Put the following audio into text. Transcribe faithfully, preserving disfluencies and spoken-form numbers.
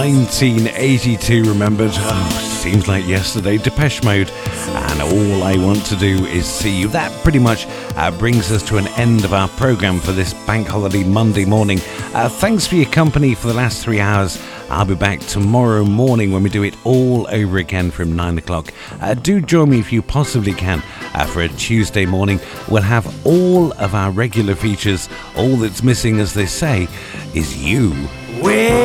nineteen eighty-two remembered. Oh, seems like yesterday. Depeche Mode. And All I Want to Do Is See You. That pretty much uh, brings us to an end of our programme for this Bank Holiday Monday morning. Uh, thanks for your company for the last three hours. I'll be back tomorrow morning when we do it all over again from nine o'clock. Uh, do join me if you possibly can uh, for a Tuesday morning. We'll have all of our regular features. All that's missing, as they say, is you. Well,